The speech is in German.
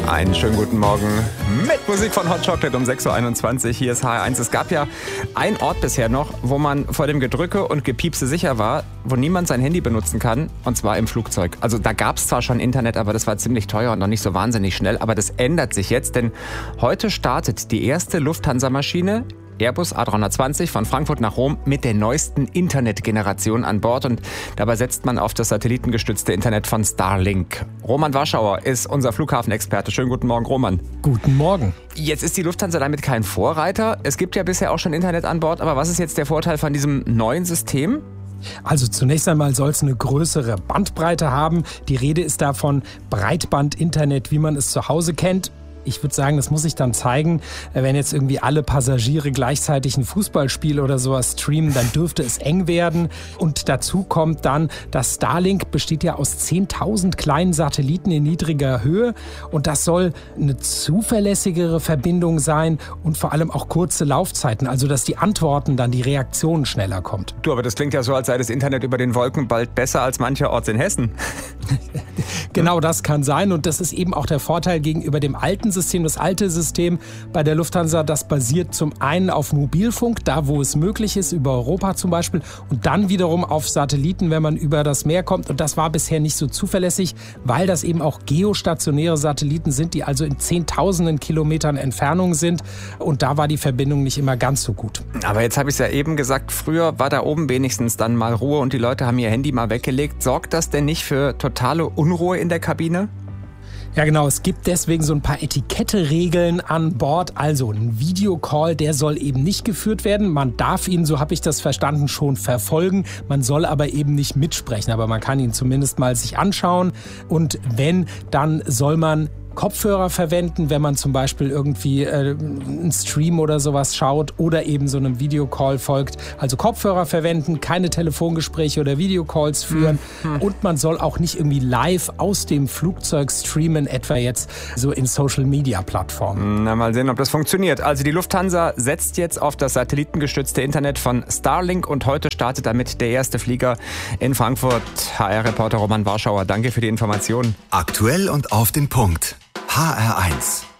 Einen schönen guten Morgen mit Musik von Hot Chocolate um 6.21 Uhr. Hier ist HR1. Es gab ja einen Ort bisher noch, wo man vor dem Gedrücke und Gepiepse sicher war, wo niemand sein Handy benutzen kann, und zwar im Flugzeug. Also da gab es zwar schon Internet, aber das war ziemlich teuer und noch nicht so wahnsinnig schnell. Aber das ändert sich jetzt, denn heute startet die erste Lufthansa-Maschine, Airbus A320 von Frankfurt nach Rom, mit der neuesten Internetgeneration an Bord, und dabei setzt man auf das satellitengestützte Internet von Starlink. Roman Warschauer ist unser Flughafenexperte. Schönen guten Morgen, Roman. Guten Morgen. Jetzt ist die Lufthansa damit kein Vorreiter. Es gibt ja bisher auch schon Internet an Bord, aber was ist jetzt der Vorteil von diesem neuen System? Also zunächst einmal soll es eine größere Bandbreite haben. Die Rede ist da von Breitband-Internet, wie man es zu Hause kennt. Ich würde sagen, das muss sich dann zeigen, wenn jetzt irgendwie alle Passagiere gleichzeitig ein Fußballspiel oder sowas streamen, dann dürfte es eng werden. Und dazu kommt dann, dass Starlink besteht ja aus 10.000 kleinen Satelliten in niedriger Höhe, und das soll eine zuverlässigere Verbindung sein und vor allem auch kurze Laufzeiten, also dass die Antworten dann, die Reaktion schneller kommt. Du, aber das klingt ja so, als sei das Internet über den Wolken bald besser als mancherorts in Hessen. Genau, das kann sein, und das ist eben auch der Vorteil gegenüber dem alten System. Das alte System bei der Lufthansa, das basiert zum einen auf Mobilfunk, da wo es möglich ist, über Europa zum Beispiel, und dann wiederum auf Satelliten, wenn man über das Meer kommt. Und das war bisher nicht so zuverlässig, weil das eben auch geostationäre Satelliten sind, die also in Zehntausenden Kilometern Entfernung sind, und da war die Verbindung nicht immer ganz so gut. Aber jetzt habe ich es ja eben gesagt, früher war da oben wenigstens dann mal Ruhe und die Leute haben ihr Handy mal weggelegt. Sorgt das denn nicht für totale Unruhe in der Kabine? Ja genau, es gibt deswegen so ein paar Etikette-Regeln an Bord. Also ein Videocall, der soll eben nicht geführt werden. Man darf ihn, so habe ich das verstanden, schon verfolgen. Man soll aber eben nicht mitsprechen, aber man kann ihn zumindest mal sich anschauen. Und wenn, dann soll man Kopfhörer verwenden, wenn man zum Beispiel irgendwie einen Stream oder sowas schaut oder eben so einem Videocall folgt. Also Kopfhörer verwenden, keine Telefongespräche oder Videocalls führen. Und man soll auch nicht irgendwie live aus dem Flugzeug streamen, etwa jetzt so in Social-Media-Plattformen. Na, mal sehen, ob das funktioniert. Also die Lufthansa setzt jetzt auf das satellitengestützte Internet von Starlink, und heute startet damit der erste Flieger in Frankfurt. HR-Reporter Roman Warschauer, danke für die Informationen. Aktuell und auf den Punkt. HR1.